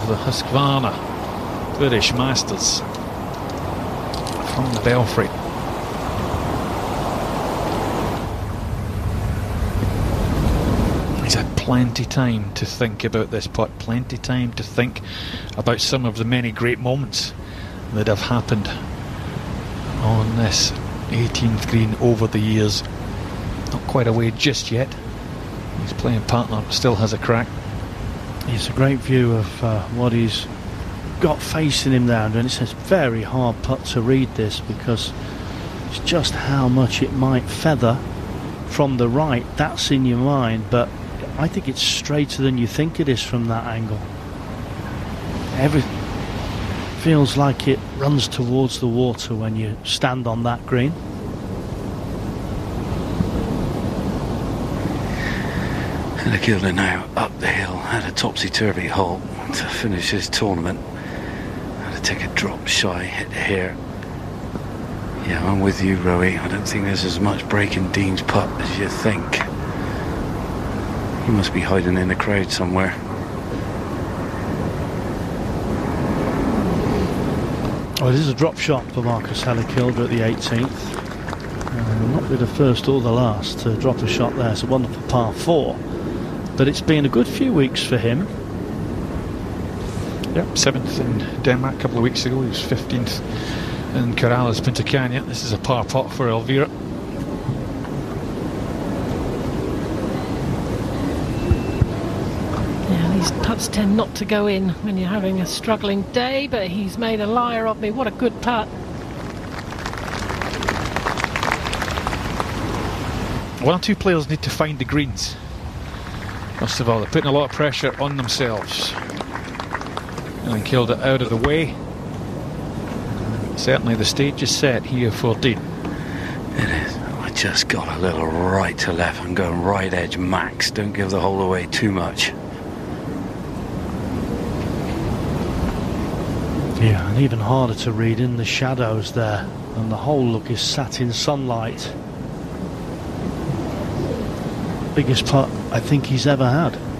of the Husqvarna British Masters from the Belfry. He's had plenty time to think about this putt, plenty time to think about some of the many great moments that have happened on this 18th green over the years. Not quite away just yet. His playing partner still has a crack. It's a great view of what he's got facing him there, and it's a very hard putt to read this, because it's just how much it might feather from the right. That's in your mind, but I think it's straighter than you think it is from that angle. Everything feels like it runs towards the water when you stand on that green. Halakilder now up the hill, had a topsy-turvy hole to finish his tournament. Had to take a drop shy hit here. Yeah, I'm with you, Rowie. I don't think there's as much break in Dean's putt as you think. He must be hiding in the crowd somewhere. Well, it is a drop shot for Marcus Halakilder at the 18th. Not be the first or the last to drop a shot there. It's a wonderful par 4. But it's been a good few weeks for him. Yep, 7th in Denmark a couple of weeks ago. He was 15th in Corales Punta Cana. This is a par putt for Elvira. Yeah, these putts tend not to go in when you're having a struggling day, but he's made a liar of me. What a good putt. One or two players need to find the greens. First of all, they're putting a lot of pressure on themselves. And killed it out of the way. Certainly the stage is set here for Dean. It is. I just got a little right to left. I'm going right edge max. Don't give the hole away too much. Yeah, and even harder to read in the shadows there. And the whole look is sat in sunlight. Biggest putt I think he's ever had.